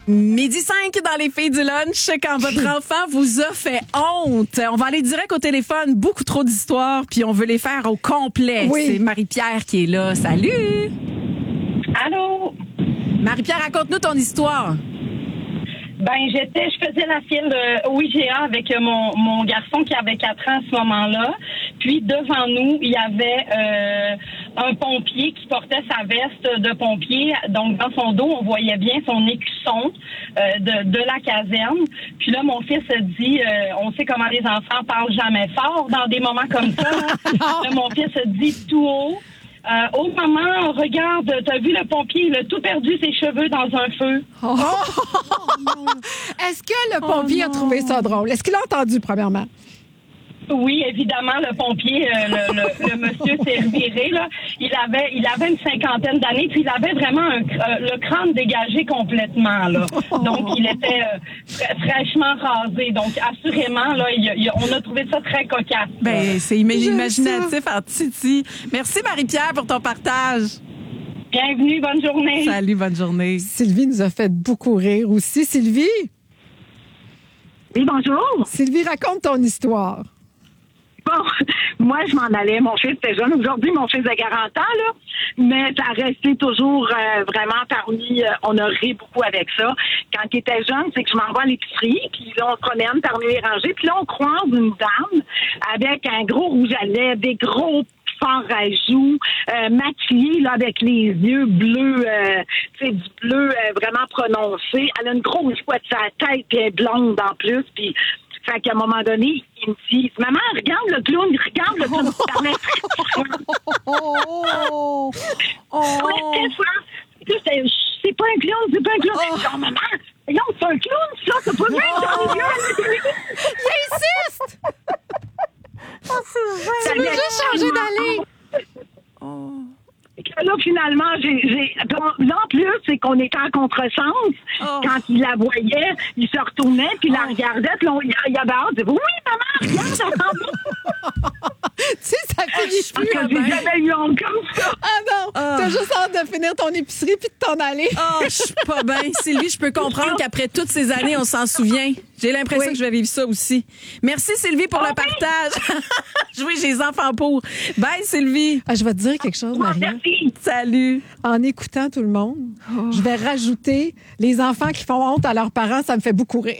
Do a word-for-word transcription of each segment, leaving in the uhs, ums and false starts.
Midi cinq dans les filles du lunch, quand votre enfant vous a fait honte. On va aller direct au téléphone, beaucoup trop d'histoires, puis on veut les faire au complet. Oui. C'est Marie-Pierre qui est là. Salut! Allô? Marie-Pierre, raconte-nous ton histoire. Ben, j'étais, je faisais la file de, au I G A avec mon, mon garçon qui avait quatre ans à ce moment-là. Puis, devant nous, il y avait euh, un pompier qui portait sa veste de pompier. Donc, dans son dos, on voyait bien son écusson euh, de, de la caserne. Puis là, mon fils a dit, euh, on sait comment les enfants parlent jamais fort dans des moments comme ça. Là, mon fils a dit tout haut. Euh, oh maman, regarde, t'as vu le pompier, il a tout perdu ses cheveux dans un feu. Oh. Est-ce que le pompier Oh a trouvé ça drôle? Est-ce qu'il a entendu, premièrement? Oui, évidemment, le pompier, euh, le, le, le monsieur s'est reviré, là. Il avait, il avait une cinquantaine d'années, puis il avait vraiment un, euh, le crâne dégagé complètement, là. Donc, il était euh, fra- fraîchement rasé. Donc, assurément, là, il, il, on a trouvé ça très cocasse. Ben, c'est imag- J'aime imaginatif en Titi. Merci Marie-Pierre pour ton partage. Bienvenue, bonne journée. Salut, bonne journée. Sylvie nous a fait beaucoup rire aussi. Sylvie? Oui, bonjour. Sylvie, raconte ton histoire. Bon, moi, je m'en allais. Mon fils était jeune. Aujourd'hui, mon fils a quarante ans, là. Mais ça restait toujours euh, vraiment parmi... Euh, on a ri beaucoup avec ça. Quand il était jeune, c'est que je m'envoie à l'épicerie, puis là, on se promène parmi les rangées. Puis là, on croise une dame avec un gros rouge à lèvres, des gros forts à joues, euh, maquillée, là, avec les yeux bleus, euh, tu sais, du bleu euh, vraiment prononcé. Elle a une grosse pointe sur la tête, puis elle est blonde en plus, puis... Fait qu'à un moment donné, il me dit, maman, regarde le clown, regarde le clown. Oh! C'est, c'est pas un clown, c'est pas un clown. Oh. Non, maman, non, c'est un clown, ça, c'est pas vrai. Oh. Il insiste! Oh, c'est Tu veux juste changer d'aller? Oh. Là, finalement, j'ai, j'ai, là, en plus, c'est qu'on était en contresens. Oh. Quand il la voyait, il se retournait, puis il la regardait, puis là, il y avait hâte. Il disait, oui, maman, regarde, attends. Tu sais, ça finit Parce plus. que j'ai jamais eu honte comme ça. Ah non! Ah. T'as juste hâte de finir ton épicerie puis de t'en aller. Oh, je suis pas bien. Sylvie, je peux comprendre qu'après toutes ces années, on s'en souvient. J'ai l'impression Oui. que je vais vivre ça aussi. Merci Sylvie pour Oh, le oui. partage. Oui, j'ai les enfants pour. Bye Sylvie. Ah, je vais te dire quelque chose, Maria. Merci. Salut. En écoutant tout le monde, je vais rajouter les enfants qui font honte à leurs parents, ça me fait beaucoup rire.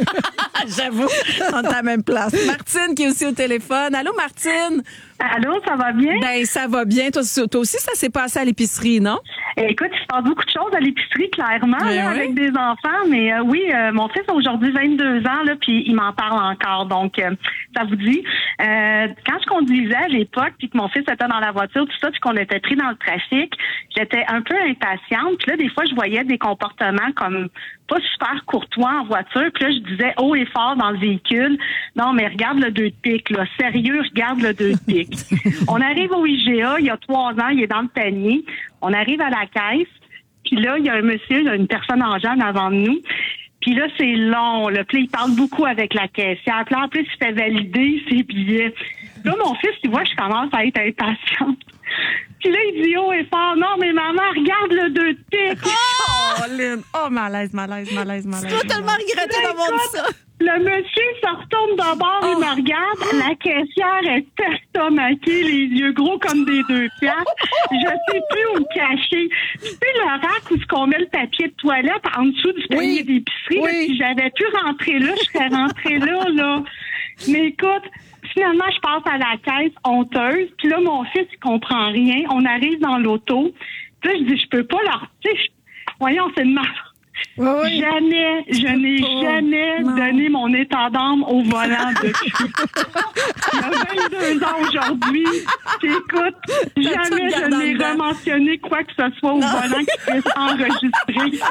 J'avoue, on est à la même place. Martine qui est aussi au téléphone. Allô Martine? Allô, ça va bien? Ben, ça va bien. Toi, toi aussi, ça s'est passé à l'épicerie, non? Eh, écoute, il se passe beaucoup de choses à l'épicerie, clairement, Oui, là, oui. avec des enfants. Mais euh, oui, euh, mon fils a aujourd'hui vingt-deux ans, là, puis il m'en parle encore. Donc, euh, ça vous dit. Euh, quand je conduisais à l'époque, puis que mon fils était dans la voiture, tout ça, puis qu'on était pris dans le trafic, j'étais un peu impatiente. Puis là, des fois, je voyais des comportements comme pas super courtois en voiture. Puis là, je disais haut et fort dans le véhicule, non, mais regarde le deux de pique, là. Sérieux, regarde le deux de pique. On arrive au I G A, il y a trois ans, il est dans le panier. On arrive à la caisse, puis là, il y a un monsieur, là, une personne en jeune avant de nous. Puis là, c'est long, là. Puis là, il parle beaucoup avec la caissière. Puis là, en plus, il fait valider ses billets. Là, mon fils, tu vois, je commence à être impatiente. Puis là, il dit haut et fort, non, mais maman, regarde le deux de pique. Oh, Lynn. Oh, malaise, malaise, malaise, malaise. Tu vas tellement regretter d'avoir dit ça. Le monsieur se retourne d'abord et Oh. me regarde. La caissière est estomaquée, les yeux gros comme des deux piastres. Je sais plus où me cacher. Tu sais, le rack où ce qu'on met le papier de toilette en dessous du panier Oui. d'épicerie, là, Oui. si j'avais pu rentrer là, je serais rentrée là, là. Mais écoute, finalement, je passe à la caisse honteuse. Puis là, mon fils, il comprend rien. On arrive dans l'auto. Puis là, je dis, je peux pas leur... Tu sais, je- voyons, c'est de ma... Oui, oui. Jamais, je n'ai pas. jamais Non. donné mon état d'âme au volant depuis. Il y a vingt-deux ans aujourd'hui. Puis écoute, jamais tout je gardé n'ai dedans. rementionné quoi que ce soit au volant qui puisse enregistrer.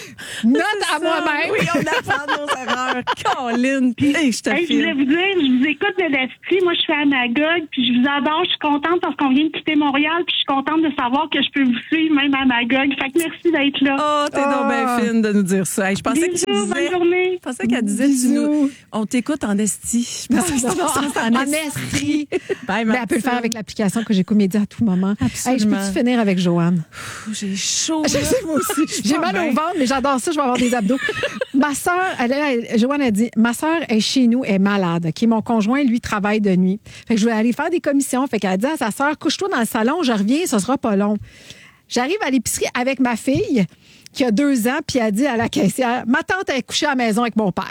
Note à Ça, moi-même. Oui, on apprend nos erreurs. Colin. Hey, je te Hey, je voulais file. vous dire, je vous écoute de l'esprit. Moi, je suis à Magog, puis je vous adore. Je suis contente parce qu'on vient de quitter Montréal, puis je suis contente de savoir que je peux vous suivre même à Magog. Fait que merci d'être là. Oh, t'es donc bien Ah. fine de nous dire ça. Hey, je pensais Bisous, que tu disais... bonne journée. Je pensais qu'elle disait, tu nous... on t'écoute en esti. Je Non, pensais que non, c'était non, en en esti. estrie. Bye, Mais elle peut le faire avec l'application que j'ai comédie à tout moment. Hey, je Absolument. peux-tu finir avec Joanne? J'ai chaud. Je sais, moi aussi. J'ai mal au ventre, mais j'adore ça. Je vais avoir des abdos. Ma sœur, elle, elle, Joanne a dit, ma sœur est chez nous, est malade. Okay? Mon conjoint, lui, travaille de nuit. Fait que je vais aller faire des commissions. Fait qu'elle a dit à sa sœur, couche-toi dans le salon, je reviens, ça sera pas long. J'arrive à l'épicerie avec ma fille, qui a deux ans, puis elle dit à la caissière, ma tante est couchée à la maison avec mon père.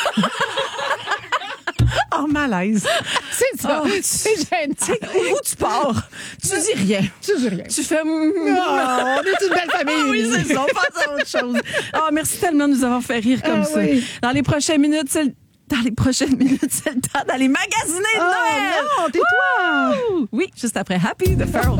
Oh, malaise. C'est ça. Oh, c'est gênant. Où tu pars? Tu dis rien. Tu dis rien. Tu fais... Oh, on est une belle famille. Ah oui, c'est ça. On passe à autre chose. Ah, merci tellement de nous avoir fait rire comme Ah, ça. oui. Dans les prochaines minutes, c'est le... Dans les prochaines minutes, c'est le temps d'aller magasiner de Oh Noël. non, tais-toi. Ouh! Oui, juste après Happy de Pharrell